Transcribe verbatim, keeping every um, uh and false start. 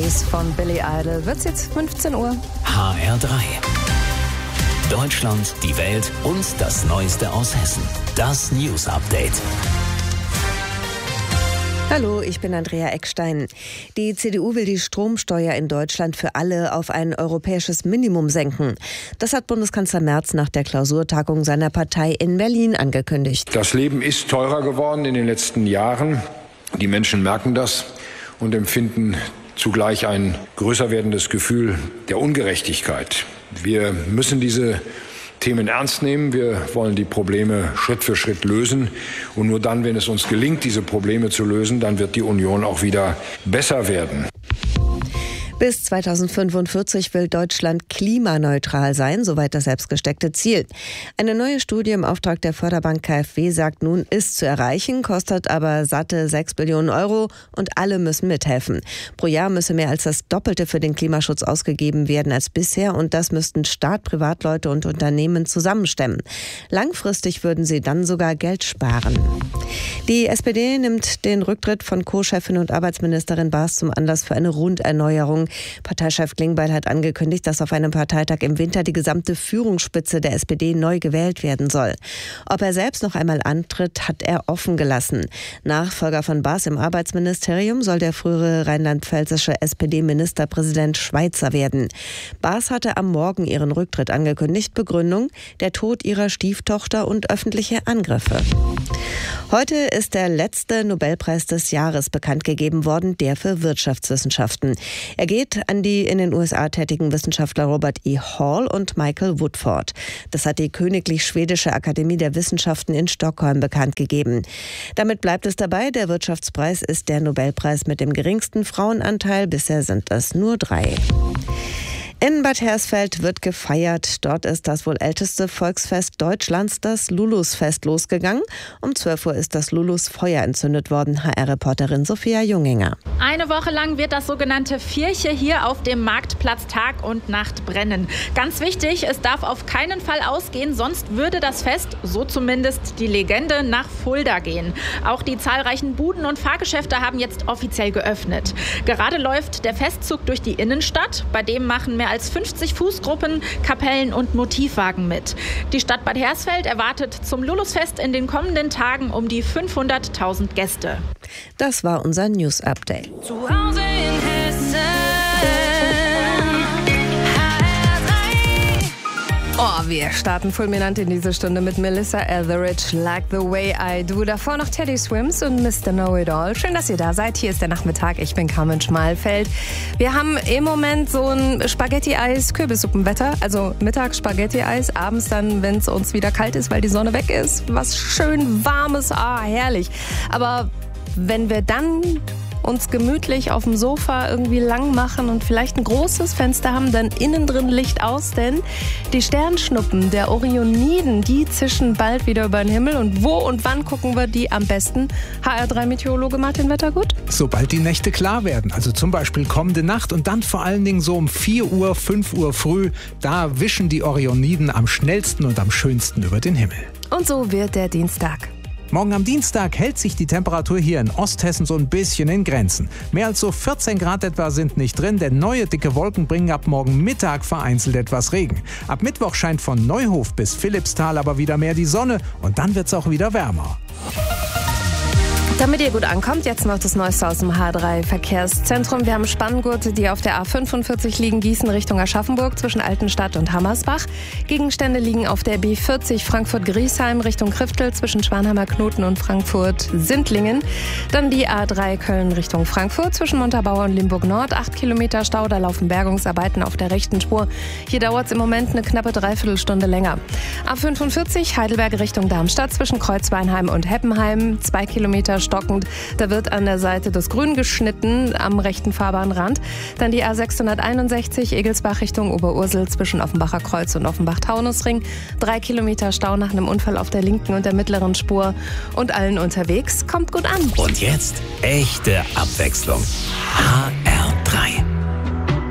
Memories von Billy Idol. Wird's jetzt fünfzehn Uhr? H R drei. Deutschland, die Welt und das Neueste aus Hessen. Das News Update. Hallo, ich bin Andrea Eckstein. Die C D U will die Stromsteuer in Deutschland für alle auf ein europäisches Minimum senken. Das hat Bundeskanzler Merz nach der Klausurtagung seiner Partei in Berlin angekündigt. Das Leben ist teurer geworden in den letzten Jahren. Die Menschen merken das und empfinden zugleich ein größer werdendes Gefühl der Ungerechtigkeit. Wir müssen diese Themen ernst nehmen. Wir wollen die Probleme Schritt für Schritt lösen. Und nur dann, wenn es uns gelingt, diese Probleme zu lösen, dann wird die Union auch wieder besser werden. Bis zweitausendfünfundvierzig will Deutschland klimaneutral sein, soweit das selbstgesteckte Ziel. Eine neue Studie im Auftrag der Förderbank K f W sagt nun, ist zu erreichen, kostet aber satte sechs Billionen Euro und alle müssen mithelfen. Pro Jahr müsse mehr als das Doppelte für den Klimaschutz ausgegeben werden als bisher und das müssten Staat, Privatleute und Unternehmen zusammenstemmen. Langfristig würden sie dann sogar Geld sparen. Die S P D nimmt den Rücktritt von Co-Chefin und Arbeitsministerin Baas zum Anlass für eine Runderneuerung. Parteichef Klingbeil hat angekündigt, dass auf einem Parteitag im Winter die gesamte Führungsspitze der S P D neu gewählt werden soll. Ob er selbst noch einmal antritt, hat er offen gelassen. Nachfolger von Baas im Arbeitsministerium soll der frühere rheinland-pfälzische S P D-Ministerpräsident Schweizer werden. Baas hatte am Morgen ihren Rücktritt angekündigt. Begründung: der Tod ihrer Stieftochter und öffentliche Angriffe. Heute ist der letzte Nobelpreis des Jahres bekannt gegeben worden, der für Wirtschaftswissenschaften. Er geht an die in den U S A tätigen Wissenschaftler Robert E. Hall und Michael Woodford. Das hat die Königlich Schwedische Akademie der Wissenschaften in Stockholm bekannt gegeben. Damit bleibt es dabei, der Wirtschaftspreis ist der Nobelpreis mit dem geringsten Frauenanteil. Bisher sind es nur drei. In Bad Hersfeld wird gefeiert. Dort ist das wohl älteste Volksfest Deutschlands, das Lulusfest, losgegangen. Um zwölf Uhr ist das Lulusfeuer entzündet worden. H R-Reporterin Sophia Junginger. Eine Woche lang wird das sogenannte Vierche hier auf dem Marktplatz Tag und Nacht brennen. Ganz wichtig, es darf auf keinen Fall ausgehen, sonst würde das Fest, so zumindest die Legende, nach Fulda gehen. Auch die zahlreichen Buden und Fahrgeschäfte haben jetzt offiziell geöffnet. Gerade läuft der Festzug durch die Innenstadt, bei dem machen mehr als fünfzig Fußgruppen, Kapellen und Motivwagen mit. Die Stadt Bad Hersfeld erwartet zum Lulusfest in den kommenden Tagen um die fünfhunderttausend Gäste. Das war unser News Update. Zu Hause in Hessen. Oh, wir starten fulminant in diese Stunde mit Melissa Etheridge, Like the Way I Do. Davor noch Teddy Swims und Mister Know-It-All. Schön, dass ihr da seid. Hier ist der Nachmittag. Ich bin Carmen Schmalfeld. Wir haben im Moment so ein Spaghetti-Eis-Kürbissuppenwetter. Also mittags Spaghetti-Eis, abends dann, wenn es uns wieder kalt ist, weil die Sonne weg ist. Was schön warmes. Ah, herrlich. Aber wenn wir dann uns gemütlich auf dem Sofa irgendwie lang machen und vielleicht ein großes Fenster haben, dann innen drin Licht aus, denn die Sternschnuppen der Orioniden, die zischen bald wieder über den Himmel. Und wo und wann gucken wir die am besten? H R drei Meteorologe Martin Wettergut? Sobald die Nächte klar werden, also zum Beispiel kommende Nacht und dann vor allen Dingen so um vier Uhr, fünf Uhr früh, da wischen die Orioniden am schnellsten und am schönsten über den Himmel. Und so wird der Dienstag. Morgen am Dienstag hält sich die Temperatur hier in Osthessen so ein bisschen in Grenzen. Mehr als so vierzehn Grad etwa sind nicht drin, denn neue dicke Wolken bringen ab morgen Mittag vereinzelt etwas Regen. Ab Mittwoch scheint von Neuhof bis Philippsthal aber wieder mehr die Sonne und dann wird's auch wieder wärmer. Damit ihr gut ankommt, jetzt noch das Neueste aus dem H drei Verkehrszentrum. Wir haben Spanngurte, die auf der A fünfundvierzig liegen, Gießen Richtung Aschaffenburg zwischen Altenstadt und Hammersbach. Gegenstände liegen auf der B vierzig Frankfurt-Griesheim Richtung Kriftel zwischen Schwanheimer Knoten und Frankfurt-Sindlingen. Dann die A drei Köln Richtung Frankfurt zwischen Montabaur und Limburg-Nord. Acht Kilometer Stau, da laufen Bergungsarbeiten auf der rechten Spur. Hier dauert es im Moment eine knappe Dreiviertelstunde länger. A fünfundvierzig Heidelberg Richtung Darmstadt zwischen Kreuzweinheim und Heppenheim. Zwei Kilometer stockend. Da wird an der Seite des Grün geschnitten, am rechten Fahrbahnrand. Dann die A sechshunderteinundsechzig Egelsbach Richtung Oberursel zwischen Offenbacher Kreuz und Offenbach-Taunusring. Drei Kilometer Stau nach einem Unfall auf der linken und der mittleren Spur. Und allen unterwegs, kommt gut an. Und jetzt echte Abwechslung. H